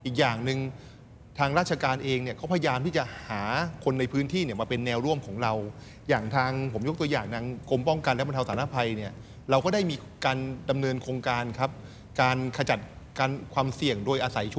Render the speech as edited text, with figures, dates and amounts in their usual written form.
อีกอย่างหนึ่งทางราชการเองเนี่ยเขาพยายามที่จะหาคนในพื้นที่เนี่ยมาเป็นแนวร่วมของเราอย่างทางผมยกตัวอย่างทางกรมป้องกันและบรรเทาสาธารณภัยเนี่ยเราก็ได้มีการดำเนินโครงการครับการขจัดการความเสี่ยงโดยอาศัยชุม